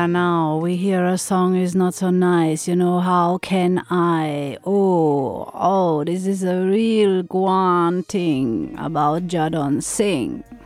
now we hear a song is not so nice. How can I? Oh, this is a real Guan thing about Jadon Singh.